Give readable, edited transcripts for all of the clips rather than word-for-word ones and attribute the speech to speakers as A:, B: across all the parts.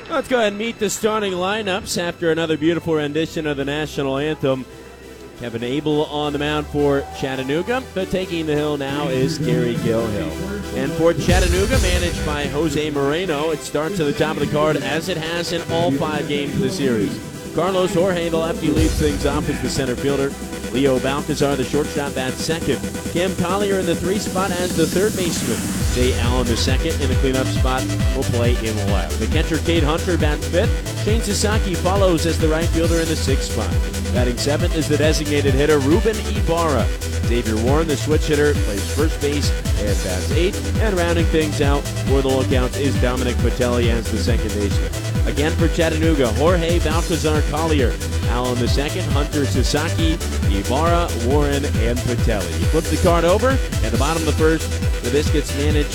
A: Let's go ahead and meet the starting lineups after another beautiful rendition of the national anthem. Kevin Abel on the mound for Chattanooga, but taking the hill now is Gary Gilhill. And for Chattanooga, managed by Jose Moreno, it starts at the top of the card as it has in all 5 games of the series. Carlos Jorge, the lefty, leads things off as the center fielder. Leo Balcazar, the shortstop, bats second. Cam Collier in the 3 spot as the third baseman. Jay Allen, the second, in the cleanup spot, will play in left. The catcher, Cade Hunter, bats fifth. Shane Sasaki follows as the right fielder in the 6th spot. Batting 7th is the designated hitter, Ruben Ibarra. Xavier Warren, the switch hitter, plays first base and bats 8th. And rounding things out for the lookouts is Dominic Patelli as the second baseman. Again for Chattanooga, Jorge Balcazar Collier. Allen the second, Hunter Sasaki, Ibarra, Warren, and Patelli. You flip the card over, at the bottom of the first, the Biscuits managed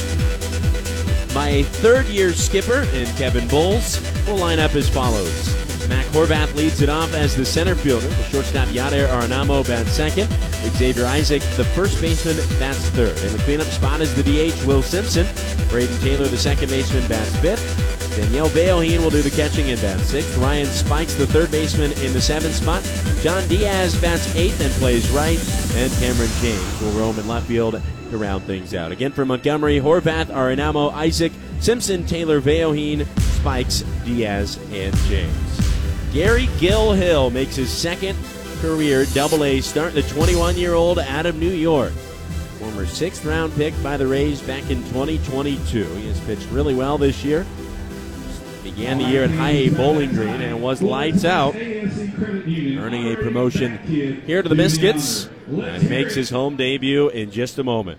A: by a third-year skipper in Kevin Bowles will line up as follows. Mac Horvath leads it off as the center fielder. The shortstop, Yadier Arenamo, bats second. Xavier Isaac, the first baseman, bats third. In the cleanup spot is the DH, Will Simpson. Braden Taylor, the second baseman, bats fifth. Danielle Veoheen will do the catching and bats 6th. Ryan Spikes, the third baseman, in the 7th spot. John Diaz bats 8th and plays right. And Cameron James will roam in left field to round things out. Again for Montgomery, Horvath, Arenamo, Isaac, Simpson, Taylor, Veoheen, Spikes, Diaz, and James. Gary Gilhill makes his second career Double-A start. The 21-year-old out of New York. Former 6th round pick by the Rays back in 2022. He has pitched really well this year. Began the year at High A Bowling Green and was lights out, earning a promotion here to the Biscuits. And he makes his home debut in just a moment.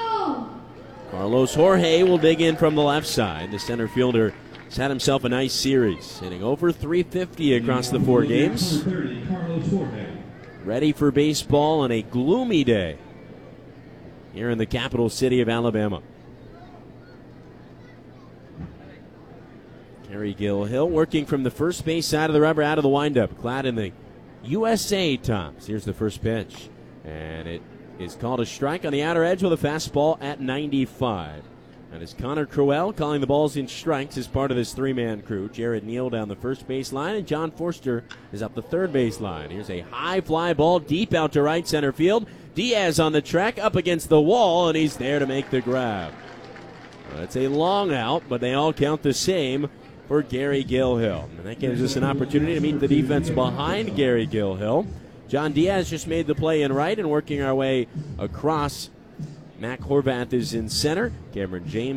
A: Carlos Jorge will dig in from the left side. The center fielder has had himself a nice series, hitting over .350 across the 4 games. Ready for baseball on a gloomy day here in the capital city of Alabama. Gary Gilhill working from the first base side of the rubber out of the windup, clad in the USA tops. Here's the first pitch, and it is called a strike on the outer edge with a fastball at 95. That is Connor Crowell calling the balls in strikes as part of this 3-man crew. Jared Neal down the first base line, and John Forster is up the third base line. Here's a high fly ball deep out to right center field. Diaz on the track up against the wall, and he's there to make the grab. It's a long out, but they all count the same for Gary Gilhill. And that gives us an opportunity to meet the defense behind Gary Gilhill. John Diaz just made the play in right, and working our way across, Mac Horvath is in center. Cameron James